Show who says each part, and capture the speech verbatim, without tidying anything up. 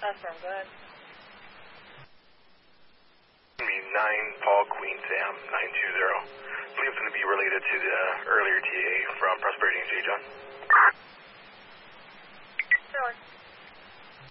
Speaker 1: Affirm, go ahead.
Speaker 2: nine Paul Queen Sam nine two zero. I believe it's going to be related to the earlier T A from Prosperity